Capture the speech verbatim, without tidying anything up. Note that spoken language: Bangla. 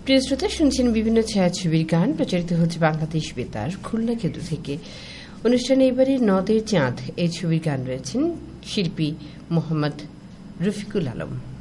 প্রিয় শ্রোতা, শুনছেন বিভিন্ন ছায়াছবির গান প্রচারিত হচ্ছে বাংলাদেশ বেতার খুলনা কেন্দ্র থেকে। অনুষ্ঠানে এবারে নদের চাঁদ এই ছবির গান রয়েছেন শিল্পী মোহাম্মদ রফিকুল আলম।